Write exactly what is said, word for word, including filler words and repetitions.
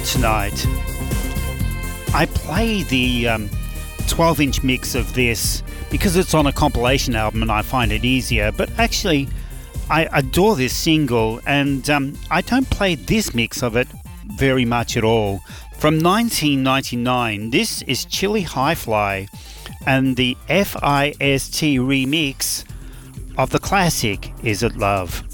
tonight. I play the um, twelve inch mix of this because it's on a compilation album and I find it easier, but actually I adore this single, and um, I don't play this mix of it very much at all. From nineteen ninety-nine, this is Chili Hi-Fly and the F I S T remix of the classic Is It Love?